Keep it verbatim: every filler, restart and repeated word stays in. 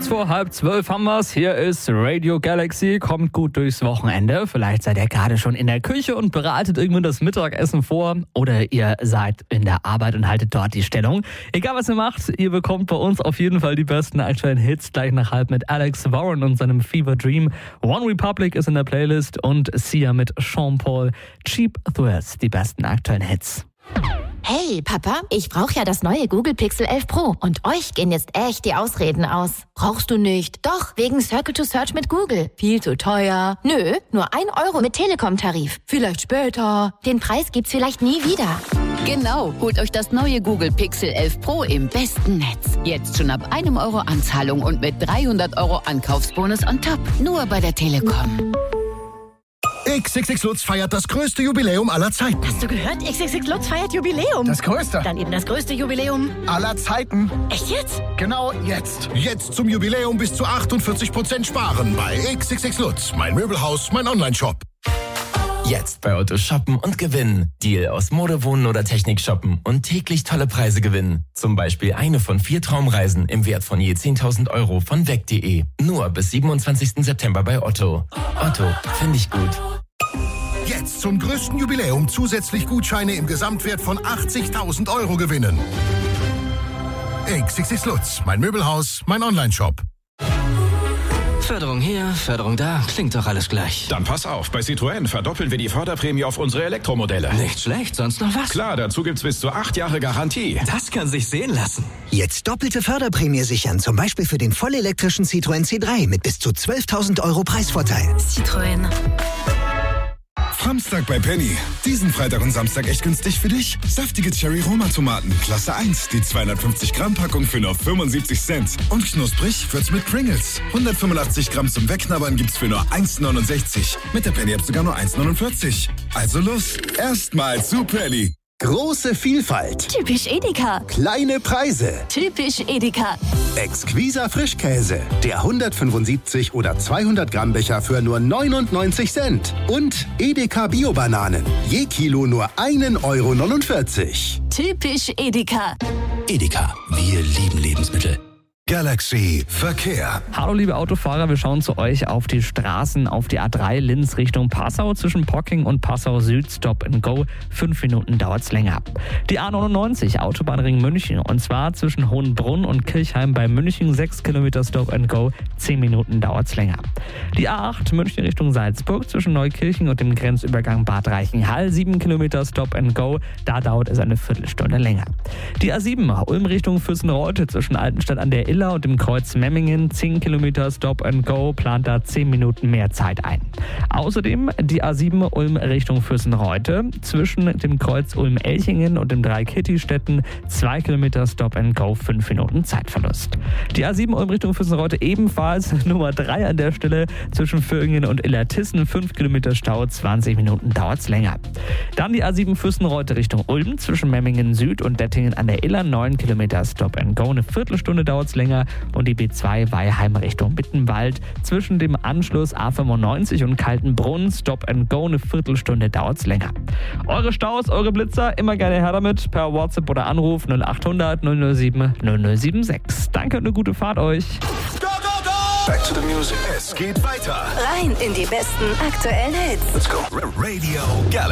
vor halb zwölf haben wir's. Hier ist Radio Galaxy. Kommt gut durchs Wochenende. Vielleicht seid ihr gerade schon in der Küche und bereitet irgendwann das Mittagessen vor. Oder ihr seid in der Arbeit und haltet dort die Stellung. Egal was ihr macht, ihr bekommt bei uns auf jeden Fall die besten aktuellen Hits. Gleich nach halb mit Alex Warren und seinem Fever Dream. One Republic ist in der Playlist und Sia mit Sean Paul. Cheap Thrills, die besten aktuellen Hits. Hey, Papa, ich brauche ja das neue Google Pixel elf Pro. Und euch gehen jetzt echt die Ausreden aus. Brauchst du nicht? Doch, wegen Circle to Search mit Google. Viel zu teuer. Nö, nur ein Euro mit Telekom-Tarif. Vielleicht später. Den Preis gibt's vielleicht nie wieder. Genau, holt euch das neue Google Pixel elf Pro im besten Netz. Jetzt schon ab einem Euro Anzahlung und mit dreihundert Euro Ankaufsbonus on top. Nur bei der Telekom. X X X Lutz feiert das größte Jubiläum aller Zeiten. Hast du gehört? X X X Lutz feiert Jubiläum. Das größte. Dann eben das größte Jubiläum aller Zeiten. Echt jetzt? Genau jetzt. Jetzt zum Jubiläum bis zu achtundvierzig Prozent sparen bei X X X Lutz. Mein Möbelhaus, mein Onlineshop. Jetzt bei Otto shoppen und gewinnen. Deal aus Mode, Wohnen oder Technik shoppen und täglich tolle Preise gewinnen. Zum Beispiel eine von vier Traumreisen im Wert von je zehntausend Euro von weg punkt de. Nur bis siebenundzwanzigsten September bei Otto. Otto, finde ich gut. Jetzt zum größten Jubiläum zusätzlich Gutscheine im Gesamtwert von achtzigtausend Euro gewinnen. X X X Lutz, mein Möbelhaus, mein Onlineshop. Förderung hier, Förderung da, klingt doch alles gleich. Dann pass auf, bei Citroën verdoppeln wir die Förderprämie auf unsere Elektromodelle. Nicht schlecht, sonst noch was? Klar, dazu gibt's bis zu acht Jahre Garantie. Das kann sich sehen lassen. Jetzt doppelte Förderprämie sichern, zum Beispiel für den vollelektrischen Citroën C drei mit bis zu zwölftausend Euro Preisvorteil. Citroën. Samstag bei Penny. Diesen Freitag und Samstag echt günstig für dich. Saftige Cherry-Roma-Tomaten, Klasse eins. Die zweihundertfünfzig Gramm Packung für nur fünfundsiebzig Cent. Und knusprig wird's mit Pringles. hundertfünfundachtzig Gramm zum Wegknabbern gibt's für nur eins neunundsechzig. Mit der Penny-App sogar nur eins neunundvierzig. Also los, erstmal zu Penny. Große Vielfalt. Typisch Edeka. Kleine Preise. Typisch Edeka. Exquiser Frischkäse. Der hundertfünfundsiebzig oder zweihundert Gramm Becher für nur neunundneunzig Cent. Und Edeka Bio-Bananen. Je Kilo nur einen Euro neunundvierzig. Typisch Edeka. Edeka. Wir lieben Lebensmittel. Galaxy Verkehr. Hallo liebe Autofahrer, wir schauen zu euch auf die Straßen, auf die A drei Linz Richtung Passau. Zwischen Pocking und Passau Süd Stop and Go. Fünf Minuten dauert's länger. Die A neunundneunzig Autobahnring München und zwar zwischen Hohenbrunn und Kirchheim bei München. Sechs Kilometer Stop and Go. Zehn Minuten dauert's länger. Die A acht München Richtung Salzburg zwischen Neukirchen und dem Grenzübergang Bad Reichenhall. Sieben Kilometer Stop and Go. Da dauert es eine Viertelstunde länger. Die A sieben Ulm Richtung Füssenreuth zwischen Altenstadt an der Iller und dem Kreuz Memmingen, zehn Kilometer Stop and Go, plant da zehn Minuten mehr Zeit ein. Außerdem die A sieben Ulm Richtung Füssenreuth zwischen dem Kreuz Ulm-Elchingen und dem Dreieck Hittistetten, zwei Kilometer Stop and Go, fünf Minuten Zeitverlust. Die A sieben Ulm Richtung Füssenreuth ebenfalls Nummer drei an der Stelle zwischen Vöhringen und Illertissen, fünf Kilometer Stau, zwanzig Minuten dauert's länger. Dann die A sieben Füssenreuth Richtung Ulm zwischen Memmingen Süd und Dettingen an der Iller, neun Kilometer Stop and Go, eine Viertelstunde dauert's länger. Und die B zwei Weilheim Richtung Mittenwald zwischen dem Anschluss A fünfundneunzig und Kaltenbrunn Stop and Go, eine Viertelstunde dauert's länger. Eure Staus, eure Blitzer, immer gerne her damit per WhatsApp oder Anruf null achthundert null null sieben null null sieben sechs. Danke und eine gute Fahrt euch. Go, go, go! Back to the music. Es geht weiter. Rein in die besten aktuellen Hits. Let's go. Radio Galaxy.